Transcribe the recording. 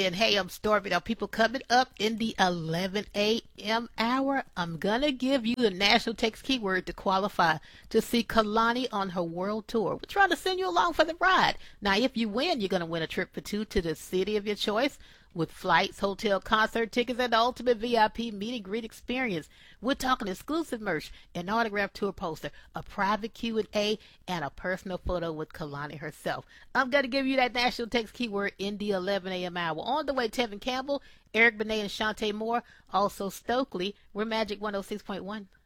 in. Hey, I'm Stormy. Now, people coming up in the 11 a.m. hour, I'm going to give you the national text keyword to qualify to see Kalani on her world tour. We're trying to send you along for the ride. Now, if you win, you're going to win a trip for two to the city of your choice with flights, hotel, concert tickets, and the ultimate VIP meet and greet experience. We're talking exclusive merch, an autographed tour poster, a private Q&A, and a personal photo with Kalani herself. I'm going to give you that national text keyword in the 11 a.m. hour. On the way, Tevin Campbell, Eric Benet, and Shantae Moore. Also, Stokely. We're Magic 106.1.